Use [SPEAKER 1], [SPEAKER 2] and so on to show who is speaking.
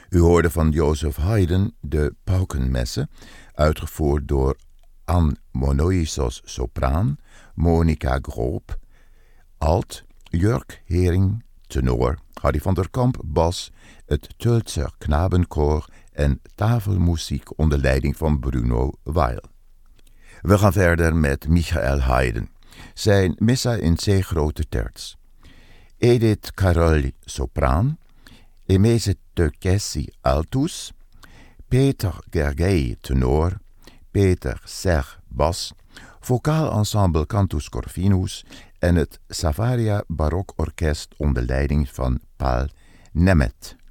[SPEAKER 1] U hoorde van Joseph Haydn de Paukenmesse, uitgevoerd door Anne Monoïsos sopraan, Monica Groop, alt, Jurk Hering tenor, Harry van der Kamp bas, het Tölzer Knabenkoor en tafelmuziek onder leiding van Bruno Weil. We gaan verder met Michael Haydn, zijn Missa in C grote terts. Edith Carol sopraan, Emese Tökesi altus, Peter Gergely tenor, Peter Serre bas, vocaal ensemble Cantus Corvinus en het Savaria Barokorkest onder leiding van Paul Nemeth.